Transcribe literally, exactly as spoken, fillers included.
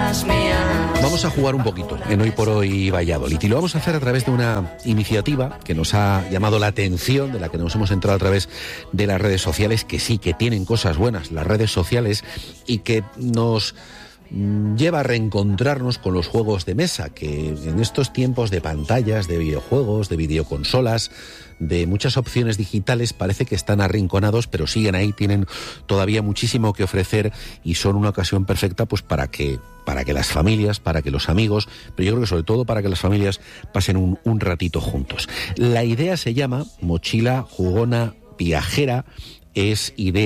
las mías. Vamos a jugar un poquito en Hoy por Hoy Valladolid y lo vamos a hacer a través de una iniciativa que nos ha llamado la atención, de la que nos hemos enterado a través de las redes sociales, que sí, que tienen cosas buenas las redes sociales y que nos lleva a reencontrarnos con los juegos de mesa, que en estos tiempos de pantallas, de videojuegos, de videoconsolas, de muchas opciones digitales, parece que están arrinconados, pero siguen ahí, tienen todavía muchísimo que ofrecer y son una ocasión perfecta pues para que para que las familias, para que los amigos, pero yo creo que sobre todo para que las familias pasen un, un ratito juntos. La idea se llama Mochila Jugona Viajera, es idea